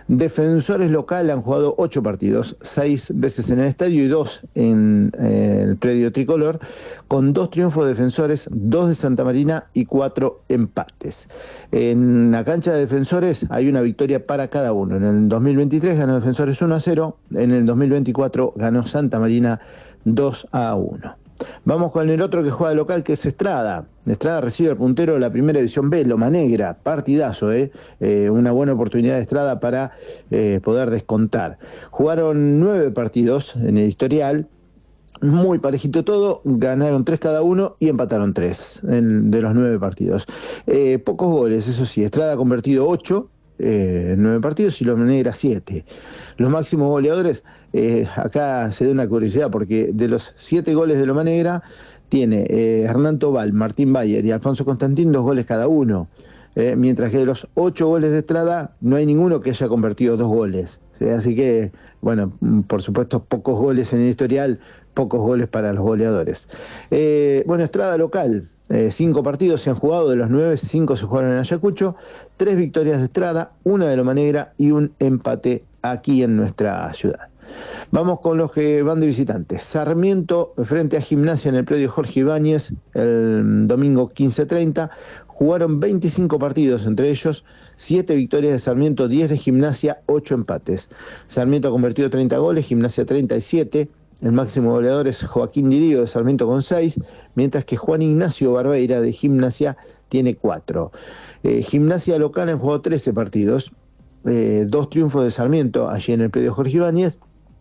Defensores local han jugado 8 partidos, 6 veces en el estadio y 2 en el predio tricolor, con 2 triunfos de Defensores, 2 de Santa Marina y 4 empates. En la cancha de Defensores hay una victoria para cada uno. En el 2023 ganó Defensores 1-0, en el 2024 ganó Santa Marina 2-1. Vamos con el otro que juega local, que es Estrada. Estrada recibe al puntero de la primera división B, Loma Negra, partidazo, una buena oportunidad de Estrada para poder descontar. Jugaron 9 partidos en el historial, muy parejito todo, ganaron 3 cada uno y empataron 3 de los 9 partidos. Pocos goles, eso sí, Estrada ha convertido 8 en 9 partidos y Loma Negra 7. Los máximos goleadores, acá se da una curiosidad porque de los 7 goles de Loma Negra tiene Hernán Tobal, Martín Bayer y Alfonso Constantín 2 goles cada uno. Mientras que de los 8 goles de Estrada no hay ninguno que haya convertido 2 goles. ¿Sí? Así que, bueno, por supuesto, pocos goles en el historial, pocos goles para los goleadores. Bueno, Estrada local, 5 partidos se han jugado, de los 9, 5 se jugaron en Ayacucho, 3 victorias de Estrada, 1 de Loma Negra y un empate aquí en nuestra ciudad. Vamos con los que van de visitantes. Sarmiento frente a Gimnasia en el predio Jorge Ibáñez el domingo 15:30. Jugaron 25 partidos, entre ellos 7 victorias de Sarmiento, 10 de Gimnasia, 8 empates. Sarmiento ha convertido 30 goles, Gimnasia 37. El máximo goleador es Joaquín Didio de Sarmiento con 6, mientras que Juan Ignacio Barbeira de Gimnasia tiene 4. Gimnasia local han jugado 13 partidos, 2 triunfos de Sarmiento allí en el predio Jorge Ibáñez,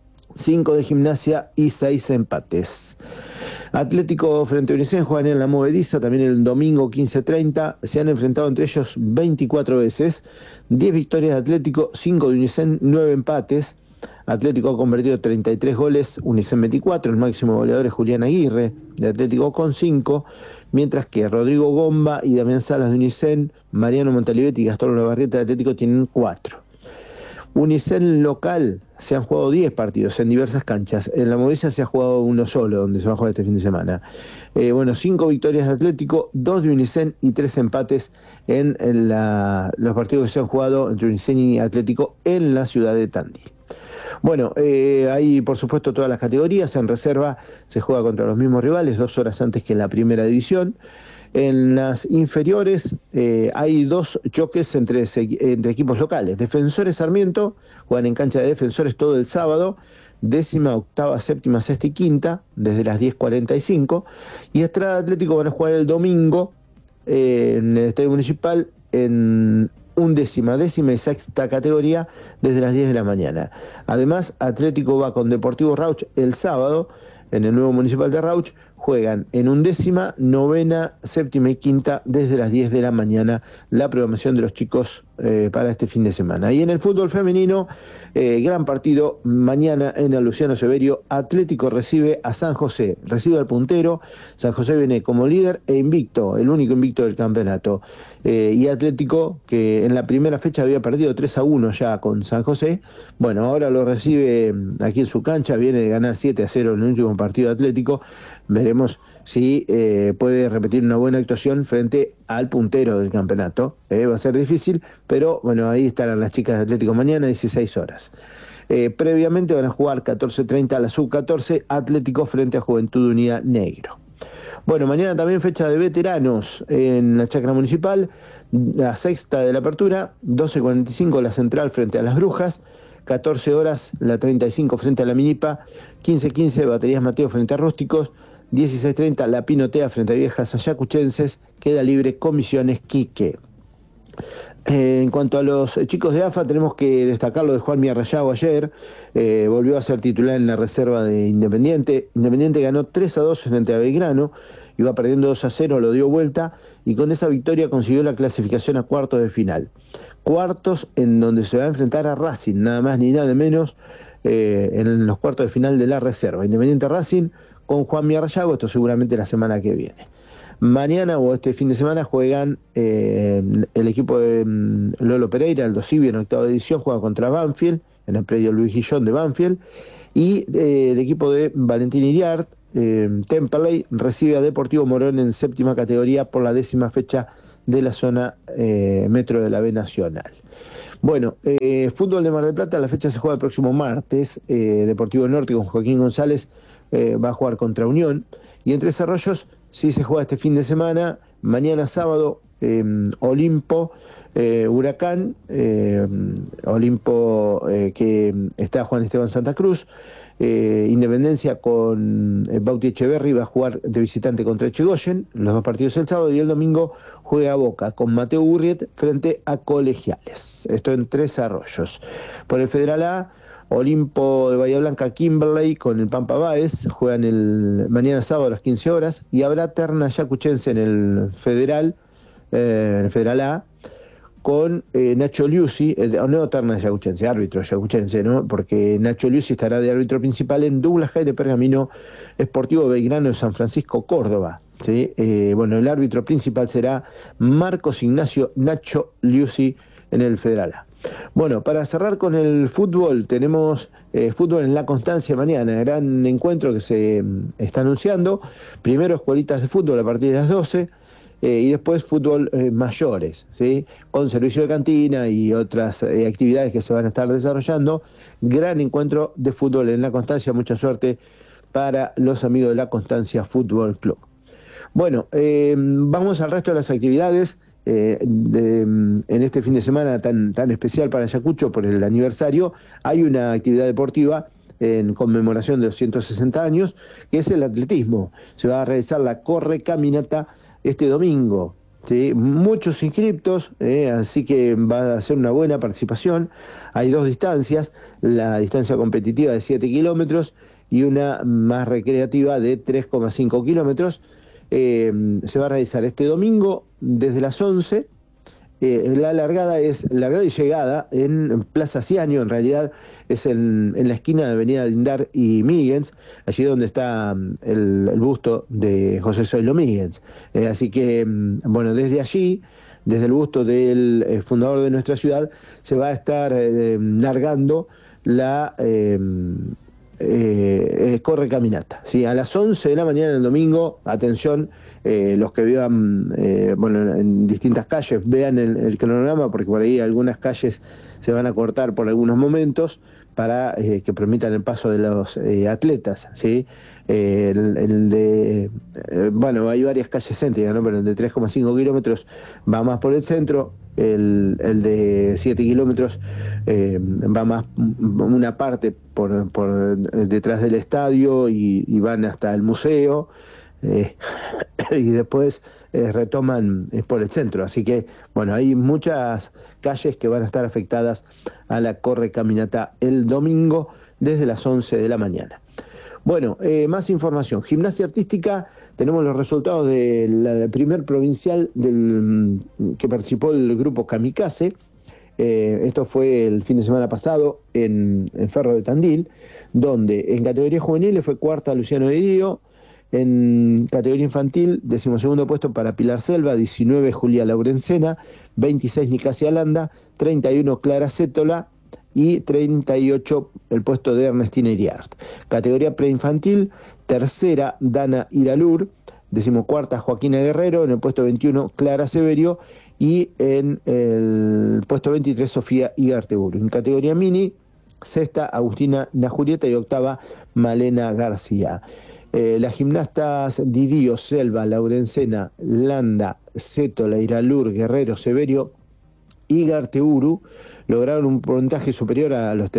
5 de Gimnasia y 6 empates. Atlético frente a Unicen juegan en la Movediza también el domingo 15:30. Se han enfrentado entre ellos 24 veces, 10 victorias de Atlético, 5 de Unicen, 9 empates. Atlético ha convertido 33 goles, Unicen 24, el máximo goleador es Julián Aguirre de Atlético con 5, mientras que Rodrigo Gomba y Damián Salas de Unicen, Mariano Montalivetti y Gastón Olavarrieta de Atlético tienen 4. Unicen local se han jugado 10 partidos en diversas canchas. En la Movediza se ha jugado uno solo, donde se va a jugar este fin de semana. 5 victorias de Atlético, 2 de Unicen y 3 empates en los partidos que se han jugado entre Unicen y Atlético en la ciudad de Tandil. Bueno, hay por supuesto todas las categorías. En reserva se juega contra los mismos rivales 2 horas antes que en la primera división. En las inferiores hay 2 choques entre equipos locales. Defensores Sarmiento juegan en cancha de Defensores todo el sábado, 10ª, 8ª, 7ª, 6ª y 5ª, desde las 10:45. Y Estrada Atlético van a jugar el domingo en el Estadio Municipal en 11ª, 10ª y 6ª categoría desde las 10 de la mañana. Además, Atlético va con Deportivo Rauch el sábado en el nuevo Municipal de Rauch. Juegan en 11ª, 9ª, 7ª y 5ª desde las 10 de la mañana la programación de los chicos para este fin de semana. Y en el fútbol femenino, gran partido mañana en el Luciano Severio. Atlético recibe a San José, recibe al puntero. San José viene como líder e invicto, el único invicto del campeonato. Y Atlético, que en la primera fecha había perdido 3-1 ya con San José, bueno, ahora lo recibe aquí en su cancha, viene de ganar 7-0 en el último partido de Atlético. Veremos si puede repetir una buena actuación frente al puntero del campeonato. Va a ser difícil, pero bueno, ahí estarán las chicas de Atlético mañana, 16 horas. Previamente van a jugar 14:30 a la sub-14, Atlético frente a Juventud Unida Negro. Bueno, mañana también fecha de veteranos en la Chacra Municipal, la 6ª de la apertura, 12:45 la Central frente a las Brujas, 14 horas la 35 frente a la Minipa, 15:15 Baterías Mateo frente a Rústicos, 16:30 la Pinotea frente a Viejas Ayacuchenses, queda libre Comisiones Quique. En cuanto a los chicos de AFA, tenemos que destacar lo de Juan Miarrayago ayer, volvió a ser titular en la reserva de Independiente. Independiente ganó 3-2 frente a Belgrano, iba perdiendo 2-0, lo dio vuelta y con esa victoria consiguió la clasificación a cuartos de final. Cuartos en donde se va a enfrentar a Racing, nada más ni nada menos, en los cuartos de final de la reserva. Independiente Racing con Juan Miarrayago, esto seguramente la semana que viene. Mañana o este fin de semana juegan el equipo de Lolo Pereira, el Dosibio en 8ª edición, juega contra Banfield, en el predio Luis Guillón de Banfield, y el equipo de Valentín Iriart, Temperley, recibe a Deportivo Morón en 7ª categoría por la 10ª fecha de la zona metro de la B Nacional. Bueno, fútbol de Mar del Plata, la fecha se juega el próximo martes. Deportivo del Norte con Joaquín González va a jugar contra Unión. Y en Tres Arroyos sí se juega este fin de semana. Mañana sábado, Olimpo, Huracán, Olimpo que está Juan Esteban Santa Cruz. Independencia con Bauti Echeverri va a jugar de visitante contra Echegoyen, los dos partidos el sábado, y el domingo juega Boca con Mateo Gurriet frente a Colegiales. Esto en Tres Arroyos. Por el Federal A, Olimpo de Bahía Blanca, Kimberley con el Pampa Báez, juegan el mañana sábado a las 15 horas, y habrá terna yacuchense en el Federal A, con Nacho Liuzzi, no terna yacuchense, árbitro yacuchense, ¿no? Porque Nacho Liuzzi estará de árbitro principal en Douglas High de Pergamino Sportivo Belgrano de San Francisco, Córdoba. ¿Sí? Bueno, el árbitro principal será Marcos Ignacio Nacho Liuzzi en el Federal A. Bueno, para cerrar con el fútbol, tenemos fútbol en La Constancia mañana, gran encuentro que se está anunciando. Primero escuelitas de fútbol a partir de las 12. Y después fútbol mayores, ¿sí? Con servicio de cantina y otras actividades que se van a estar desarrollando. Gran encuentro de fútbol en La Constancia, mucha suerte para los amigos de La Constancia Fútbol Club. Bueno, vamos al resto de las actividades en este fin de semana tan especial para Ayacucho por el aniversario. Hay una actividad deportiva en conmemoración de los 160 años, que es el atletismo. Se va a realizar la Corre-Caminata este domingo, ¿sí? Muchos inscriptos, así que va a ser una buena participación. Hay dos distancias, la distancia competitiva de 7 kilómetros y una más recreativa de 3,5 kilómetros. Se va a realizar este domingo desde las 11. La largada y llegada en Plaza Ciaño, en realidad es en la esquina de Avenida Lindar y Míguez, allí donde está el busto de José Zoilo Míguez. Así que, bueno, desde allí, desde el busto del fundador de nuestra ciudad, se va a estar largando la corre caminata. ¿Sí? A las 11 de la mañana del domingo, atención, los que vivan bueno, en distintas calles, vean el cronograma, porque por ahí algunas calles se van a cortar por algunos momentos para que permitan el paso de los atletas, ¿sí? Bueno, hay varias calles céntricas, ¿no? Pero el de 3,5 kilómetros va más por el centro, el de 7 kilómetros va más una parte por detrás del estadio y van hasta el museo. Y después retoman por el centro. Así que, bueno, hay muchas calles que van a estar afectadas a la Corre Caminata el domingo desde las 11 de la mañana. Bueno, más información. Gimnasia artística, tenemos los resultados del primer provincial que participó el grupo Kamikaze. Esto fue el fin de semana pasado en Ferro de Tandil, donde en categoría juvenil fue cuarta Luciano Edío. En categoría infantil, 12º puesto para Pilar Selva, 19 Julia Laurencena, 26 Nicasia Landa, 31 Clara Cétola y 38 el puesto de Ernestina Iriart. Categoría preinfantil, tercera Dana Iralur, 14ª Joaquina Guerrero, en el puesto 21 Clara Severio y en el puesto 23 Sofía Igarteburu. En categoría mini, sexta Agustina Najurieta y octava Malena García. Las gimnastas Didío, Selva, Laurencena, Landa, Cétola, Iralur, Guerrero, Severio y Garteburu lograron un puntaje superior a los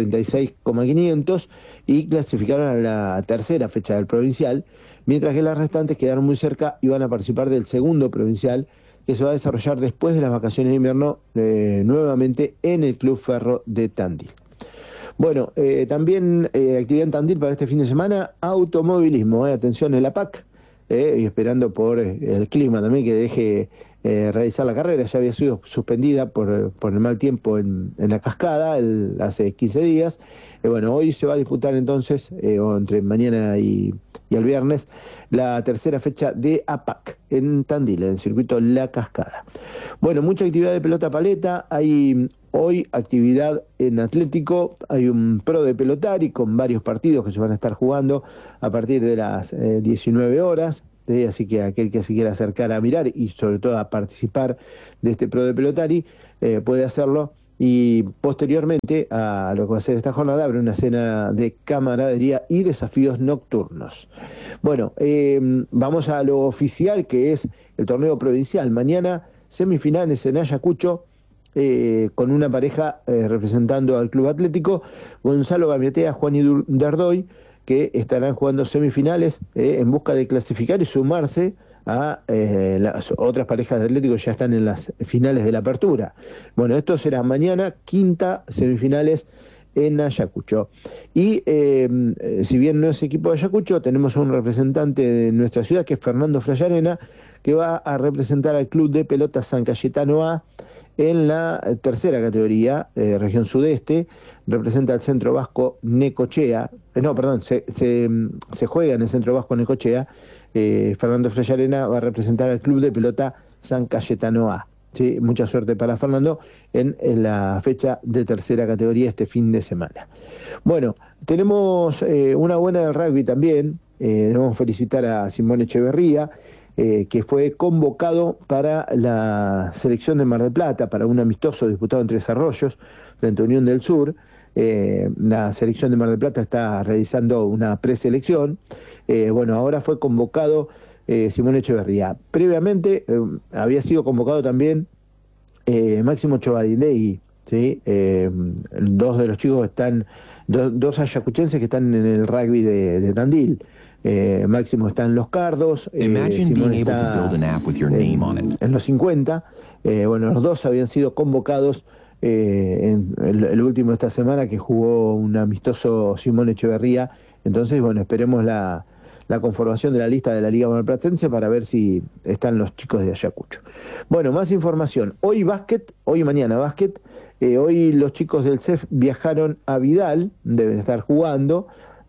36,500 y clasificaron a la tercera fecha del provincial, mientras que las restantes quedaron muy cerca y van a participar del segundo provincial, que se va a desarrollar después de las vacaciones de invierno nuevamente en el Club Ferro de Tandil. Bueno, también actividad en Tandil para este fin de semana, automovilismo, atención en la PAC, y esperando por el clima también que deje realizar la carrera. Ya había sido suspendida por el mal tiempo en la cascada hace 15 días. Bueno, hoy se va a disputar entonces, o entre mañana y el viernes, la tercera fecha de APAC en Tandil, en el circuito La Cascada. Bueno, mucha actividad de pelota paleta, hay hoy actividad en Atlético, hay un pro de pelotari con varios partidos que se van a estar jugando a partir de las 19 horas, así que aquel que se quiera acercar a mirar y sobre todo a participar de este pro de pelotari puede hacerlo Y posteriormente a lo que va a ser esta jornada habrá una cena de camaradería y desafíos nocturnos. Bueno, vamos a lo oficial, que es el torneo provincial. Mañana semifinales en Ayacucho, con una pareja representando al Club Atlético, Gonzalo Gamiatea, Juan Dardoy, que estarán jugando semifinales en busca de clasificar y sumarse a las otras parejas de Atlético ya están en las finales de la apertura. Bueno, esto será mañana, quinta semifinales en Ayacucho. Y si bien no es equipo de Ayacucho, tenemos un representante de nuestra ciudad, que es Fernando Flayarena, que va a representar al Club de Pelota San Cayetano A en la tercera categoría, región sudeste. Representa al Centro Vasco Necochea, se juega en el Centro Vasco Necochea. Fernando Flayarena va a representar al Club de Pelota San Cayetano A. ¿Sí? Mucha suerte para Fernando en la fecha de tercera categoría este fin de semana. Bueno, tenemos una buena del rugby también. Debemos felicitar a Simón Echeverría, que fue convocado para la selección de Mar del Plata, para un amistoso disputado en Tres Arroyos frente a Unión del Sur. La selección de Mar del Plata está realizando una preselección. Bueno, ahora fue convocado Simón Echeverría. Previamente había sido convocado también Máximo Chovadinei, ¿sí? Dos de los chicos están, dos ayacuchenses que están en el rugby de Tandil. Máximo está en los Cardos, Simón está en los 50. Bueno, los dos habían sido convocados en el último de esta semana, que jugó un amistoso Simón Echeverría. Entonces, bueno, esperemos la conformación de la lista de la Liga Marplatense para ver si están los chicos de Ayacucho. Bueno, más información. Hoy y mañana básquet. Hoy los chicos del CEF viajaron a Vidal, deben estar jugando.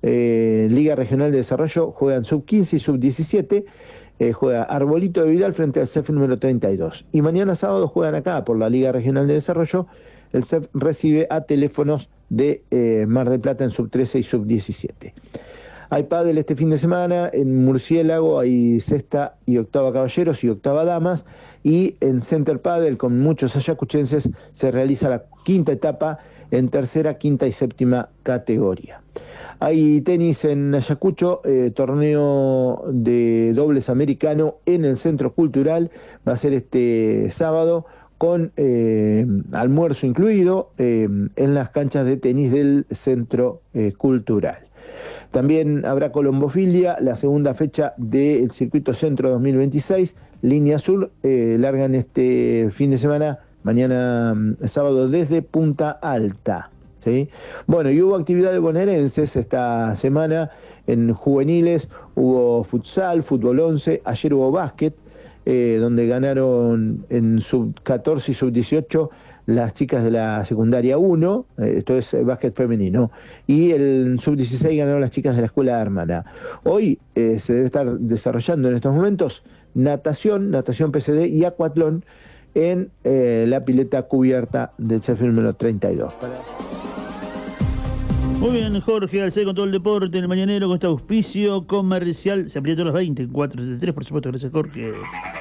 Liga Regional de Desarrollo, juegan sub-15 y sub-17. Juega Arbolito de Vidal frente al CEF número 32. Y mañana sábado juegan acá por la Liga Regional de Desarrollo. El CEF recibe a Teléfonos de Mar del Plata en sub-13 y sub-17. Hay pádel este fin de semana, en Murciélago hay sexta y octava caballeros y octava damas, y en Center Padel, con muchos ayacuchenses, se realiza la quinta etapa en tercera, quinta y séptima categoría. Hay tenis en Ayacucho, torneo de dobles americano en el Centro Cultural, va a ser este sábado, con almuerzo incluido, en las canchas de tenis del Centro Cultural. También habrá colombofilia, la segunda fecha del Circuito Centro 2026, Línea Azul, largan este fin de semana, mañana sábado, desde Punta Alta. ¿Sí? Bueno, y hubo actividades bonaerenses esta semana en juveniles, hubo futsal, fútbol 11, ayer hubo básquet, donde ganaron en sub-14 y sub-18 las chicas de la secundaria 1, esto es básquet femenino, y el sub-16 ganaron las chicas de la escuela hermana. Hoy se debe estar desarrollando en estos momentos natación PCD y acuatlón en la pileta cubierta del CEF número 32. Muy bien, Jorge Alcé con todo el deporte en el Mañanero, con este auspicio comercial. Se amplía todas las 24-73, por supuesto. Gracias, Jorge.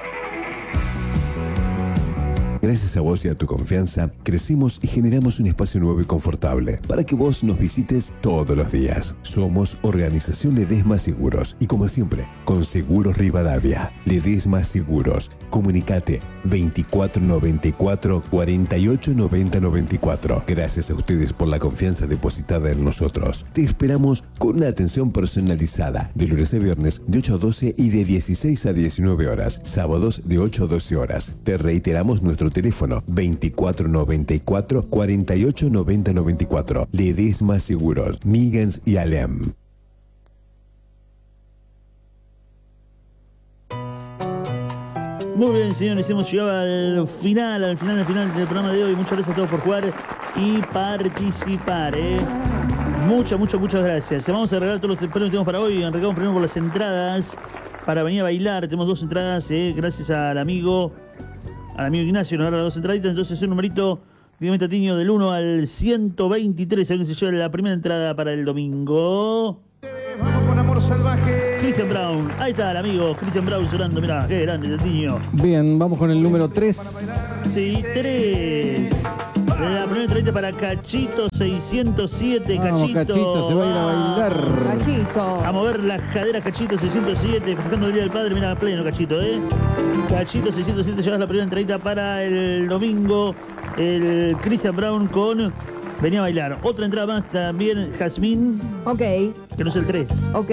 Gracias a vos y a tu confianza, crecimos y generamos un espacio nuevo y confortable para que vos nos visites todos los días. Somos Organización Ledesma Seguros y, como siempre, con Seguros Rivadavia. Ledesma Seguros. Comunicate 2494 48 90 94. Gracias a ustedes por la confianza depositada en nosotros. Te esperamos con una atención personalizada de lunes a viernes de 8 a 12 y de 16 a 19 horas. Sábados de 8 a 12 horas. Te reiteramos nuestro teléfono 2494 48 90 94. Ledesma Seguros, Migans y Alem. Muy bien, señores, hemos llegado al final del programa de hoy. Muchas gracias a todos por jugar y participar, Muchas gracias. Vamos a regalar todos los premios que tenemos para hoy. Arrancamos primero por las entradas para venir a bailar. Tenemos 2 entradas, gracias al amigo Ignacio, nos regala 2 entraditas. Entonces, un numerito, dígame, Tatiño, del 1 al 123. Alguien se lleva la primera entrada para el domingo. Vamos con Amor Salvaje. Christian Brown, ahí está el amigo Christian Brown sonando, mirá, qué grande, Tatiño. Bien, vamos con el número 3. Sí, 3. La primera primera entradita para Cachito 607. Vamos, Cachito, se va a ir a bailar. Cachito. A mover las caderas, Cachito 607, festejando el Día del Padre. Mira, pleno, Cachito, Cachito 607, llevas la primera entradita para el domingo. El Christian Brown con Venía a Bailar. Otra entrada más también, Jazmín, Ok, que no es el 3. ok.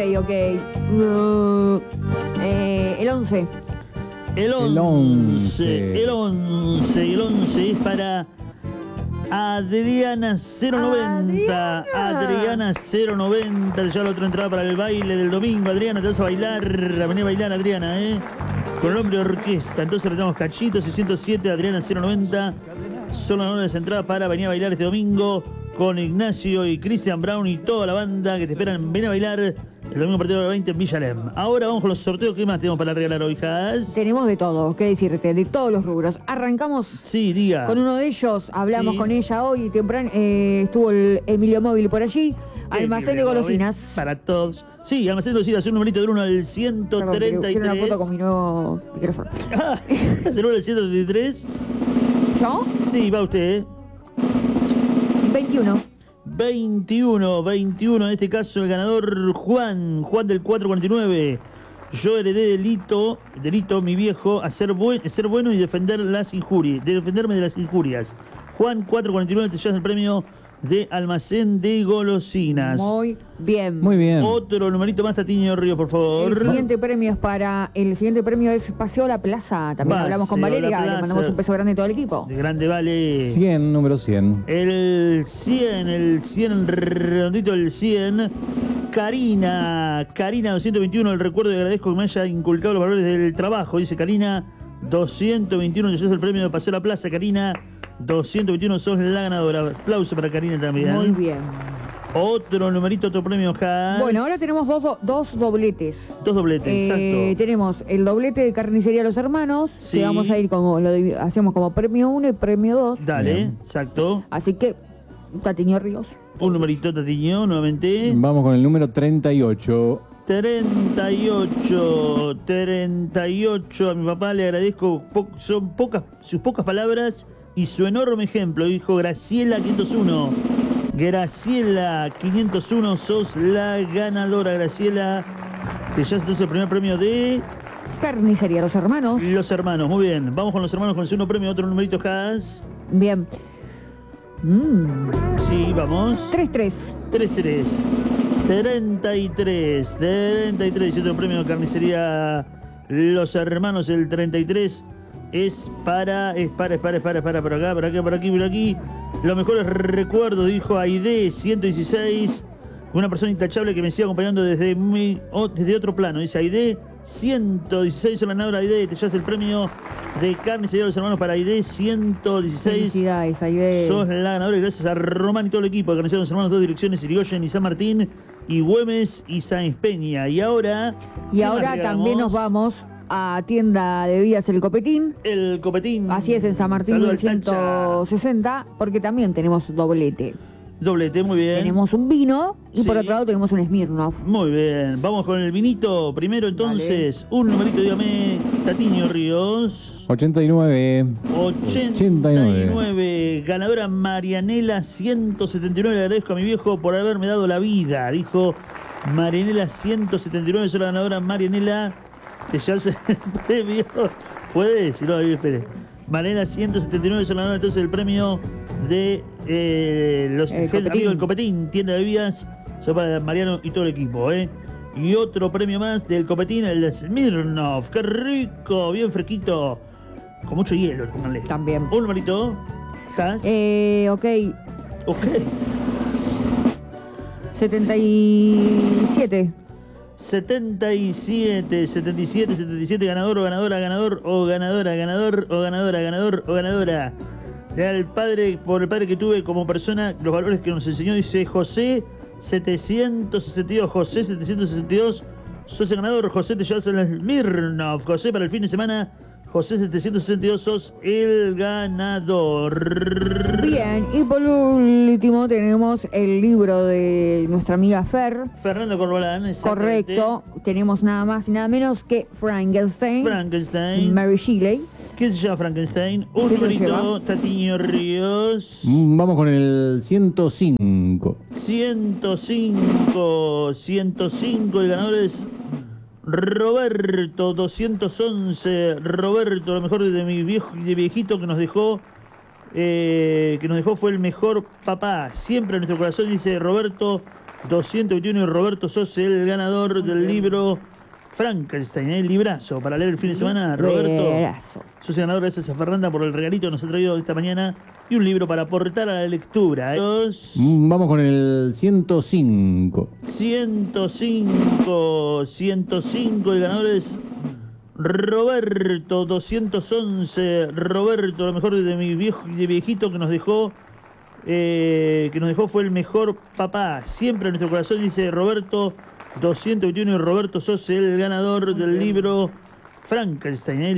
El 11. El 11. El 11 es para Adriana 090. Adriana 090. Te lleva la otra entrada para el baile del domingo. Adriana, te vas a bailar. Venía a bailar, Adriana, con el hombre de orquesta. Entonces retamos Cachito 607, Adriana 090. Son las entradas para Venía a Bailar este domingo con Ignacio y Christian Brown y toda la banda que te esperan. Venía a Bailar el domingo partido de las 20 en Villa Alem. Ahora vamos con los sorteos. ¿Qué más tenemos para regalar hoy, Jazz? Tenemos de todo, qué decirte, de todos los rubros. Arrancamos Sí, diga. con uno de ellos, hablamos Sí. con ella hoy temprano, estuvo el Emilio Móvil por allí, almacén de golosinas. Para todos. Sí, almacén de golosinas, un numerito del 1 al Perdón, 133. quiero una foto con mi nuevo micrófono. Del 1 al 133. ¿Yo? Sí, va usted, 21. 21, en este caso el ganador Juan del 449. Yo heredé delito, mi viejo, a ser bueno y defenderme de las injurias. Juan 449, te llevas el premio de almacén de golosinas. Muy bien. Muy bien. Otro numerito más, Tatiño Ríos, por favor. El siguiente premio es Paseo a la Plaza. También hablamos con Paseo a la Valeria, le Plaza. mandamos un beso grande a todo el equipo. De grande vale. 100, número 100. El 100, redondito el 100. Karina 221, el recuerdo y agradezco que me haya inculcado los valores del trabajo. Dice Karina 221, que sos el premio de Paseo a la Plaza. Karina 221, sos la ganadora. Aplauso para Karina también. Muy bien. Otro numerito, otro premio, Haas. Bueno, ahora tenemos dos dobletes. Dos dobletes, exacto. Tenemos el doblete de Carnicería Los Hermanos, Sí. que vamos a ir hacemos como premio 1 y premio 2. Dale, Bien. exacto. Así que, Tatiño Ríos. Un numerito, Tatiño, nuevamente. Vamos con el número 38. 38. A mi papá le agradezco, son sus pocas palabras y su enorme ejemplo. Dijo Graciela 501. Graciela 501, sos la ganadora, Graciela. Te llevas entonces el primer premio de Carnicería Los Hermanos. Los Hermanos. Muy bien, vamos con Los Hermanos con el segundo premio. Otro numerito, Haas. Bien. Sí, vamos. 3-3. 33. Y otro premio de Carnicería Los Hermanos, el 33. Es para por aquí. Los mejores recuerdos, dijo Aide 116. Una persona intachable que me sigue acompañando desde otro plano. Dice Aide 116, son la ganadora Aide. Te llevas el premio de Carnicería Los Hermanos para Aide 116. Felicidades, Aide. Sos la ganadora y gracias a Román y todo el equipo de Carnicería Los Hermanos, 2 direcciones, Irigoyen y San Martín, y Güemes y Sáenz Peña. Y ahora También nos vamos a tienda de bebidas El Copetín. El Copetín. Así es, en San Martín Saludo del al Tacha. 160, porque también tenemos doblete. Doblete, muy bien. Tenemos un vino y por Sí. otro lado tenemos un Smirnoff. Muy bien, vamos con el vinito. Primero entonces, un numerito, dígame, Tatiño Ríos. 89. 89. Ganadora Marianela 179. Le agradezco a mi viejo por haberme dado la vida. Dijo Marianela 179. Soy la ganadora Marianela. Te llevas el premio. ¿Puede? Si no, espere. Marianela 179. Soy la ganadora entonces el premio de los El Copetín. amigos del Copetín, tienda de bebidas. Soy para Mariano y todo el equipo, Y otro premio más del Copetín, el Smirnoff. ¡Qué rico! Bien fresquito. Con mucho hielo, pónganle. También. Un numerito. Has. Ok, Ok. 77. 77, ganador o ganadora. Por el padre que tuve como persona, los valores que nos enseñó, dice José 762. Sos el ganador, José, te llevas el Smirnoff. José, para el fin de semana, José 762, sos el ganador. Bien, y por último tenemos el libro de nuestra amiga Fer. Fernando Corbalán, exactamente. Correcto, tenemos nada más y nada menos que Frankenstein. Mary Shelley. ¿Quién se llama Frankenstein? Un ¿Qué lo numerito, lleva? Tatiño Ríos. Vamos con el 105. 105, el ganador es Roberto 211. Roberto, lo mejor de mi viejito que nos dejó fue el mejor papá. Siempre en nuestro corazón, dice Roberto 221. Y Roberto, sos el ganador del libro Frankenstein, el librazo para leer el fin de semana. Roberto, Librazo. sos el ganador. Gracias a Fernanda por el regalito que nos ha traído esta mañana y un libro para aportar a la lectura. Vamos con el 105. 105, el ganador es Roberto 211. Roberto, lo mejor de mi viejito que nos dejó fue el mejor papá. Siempre en nuestro corazón, dice Roberto 221. Y Roberto, sos el ganador del libro Frankenstein,